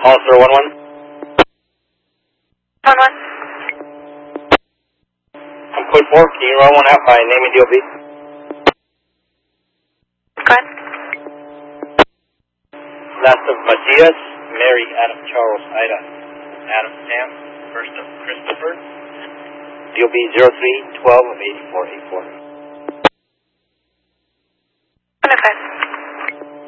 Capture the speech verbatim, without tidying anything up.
Officer one one. one one. I'm code four. Can you run one out by name and D O B? Go ahead. Last of Matias, Mary, Adam, Charles, Ida, Adam, Sam, first of Christopher, D O B zero three twelve of eighty-four eighty-four. one oh five.